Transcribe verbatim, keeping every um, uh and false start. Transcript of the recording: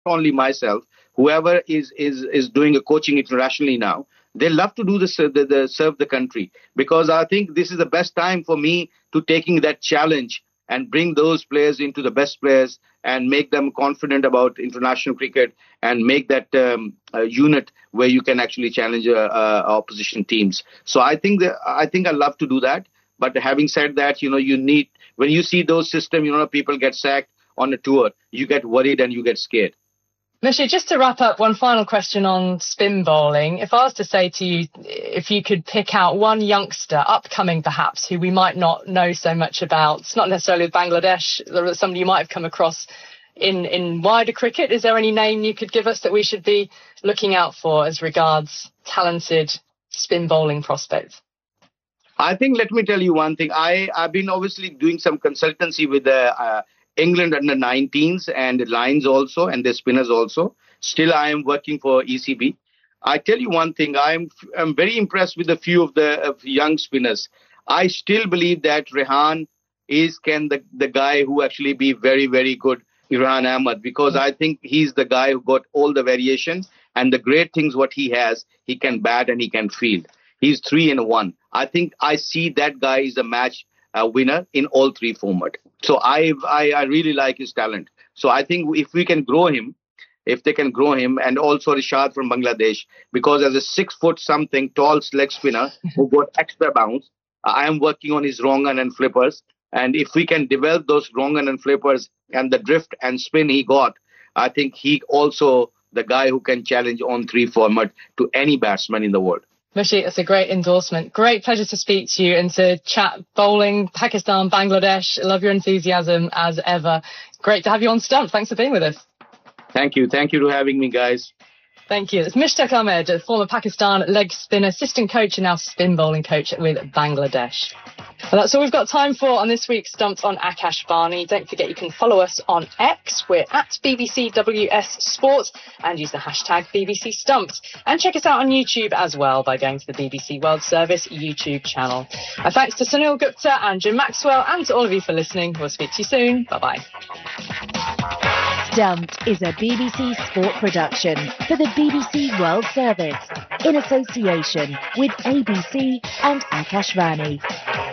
only myself, whoever is is is doing a coaching internationally now, they love to do this, uh, the, the serve the country, because I think this is the best time for me to taking that challenge and bring those players into the best players and make them confident about international cricket and make that um, uh, unit where you can actually challenge uh, uh, opposition teams. So I think that I think I love to do that. But having said that, you know, you need, when you see those systems, you know, people get sacked on a tour, you get worried and you get scared. Mushy, just to wrap up, one final question on spin bowling. If I was to say to you, if you could pick out one youngster, upcoming perhaps, who we might not know so much about, it's not necessarily with Bangladesh, somebody you might have come across in, in wider cricket, is there any name you could give us that we should be looking out for as regards talented spin bowling prospects? I think, let me tell you one thing. I, I've been obviously doing some consultancy with the uh, England under nineteens and Lions also, and the spinners also. Still, I am working for E C B. I tell you one thing, I'm I'm very impressed with a few of the of young spinners. I still believe that Rehan is can the, the guy who actually be very, very good, Rehan Ahmed, because I think he's the guy who got all the variation, and the great things what he has, he can bat and he can field. He's three in one. I think I see that guy is a match uh, winner in all three formats. So I, I I really like his talent. So I think if we can grow him, if they can grow him, and also Rishad from Bangladesh, because as a six foot something tall leg spinner who got extra bounce, I am working on his wrong hand and flippers. And if we can develop those wrong hand and flippers and the drift and spin he got, I think he also the guy who can challenge on three format to any batsman in the world. Mushy, it's a great endorsement. Great pleasure to speak to you and to chat bowling, Pakistan, Bangladesh. Love your enthusiasm as ever. Great to have you on Stump. Thanks for being with us. Thank you. Thank you for having me, guys. Thank you. It's Mushtaq Ahmed, a former Pakistan leg spinner, assistant coach and now spin bowling coach with Bangladesh. Well, that's all we've got time for on this week's Stumped on Akashvani. Don't forget you can follow us on X. We're at B B C W S Sport and use the hashtag B B C Stumped. And check us out on YouTube as well by going to the B B C World Service YouTube channel. Uh, thanks to Sunil Gupta and Jim Maxwell and to all of you for listening. We'll speak to you soon. Bye-bye. Stumped is a B B C Sport production for the B B C World Service in association with A B C and Akashvani.